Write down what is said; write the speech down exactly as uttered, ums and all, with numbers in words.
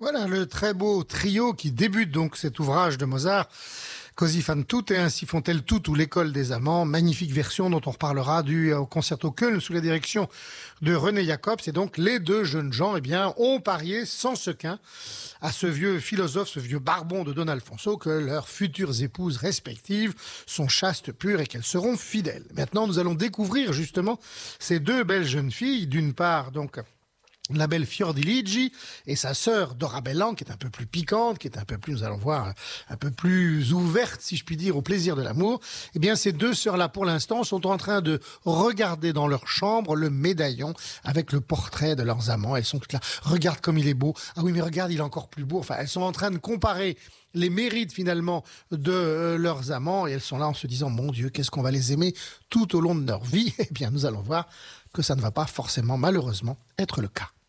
Voilà le très beau trio qui débute donc cet ouvrage de Mozart, Così fan tutte et ainsi font-elles toutes ou l'école des amants. Magnifique version dont on reparlera du au concerto Köln sous la direction de René Jacobs. Et donc les deux jeunes gens, eh bien, ont parié sans sequin à ce vieux philosophe, ce vieux barbon de Don Alfonso, que leurs futures épouses respectives sont chastes, pures et qu'elles seront fidèles. Maintenant, nous allons découvrir justement ces deux belles jeunes filles. D'une part, donc, la belle Fiordiligi et sa sœur Dorabellan, qui est un peu plus piquante, qui est un peu plus, nous allons voir, un peu plus ouverte, si je puis dire, au plaisir de l'amour. Eh bien, ces deux sœurs-là, pour l'instant, sont en train de regarder dans leur chambre le médaillon avec le portrait de leurs amants. Elles sont toutes là. Regarde comme il est beau. Ah oui, mais regarde, il est encore plus beau. Enfin, elles sont en train de comparer les mérites finalement de euh, leurs amants et elles sont là en se disant, mon Dieu, qu'est-ce qu'on va les aimer tout au long de leur vie. Eh bien, nous allons voir que ça ne va pas forcément, malheureusement, être le cas.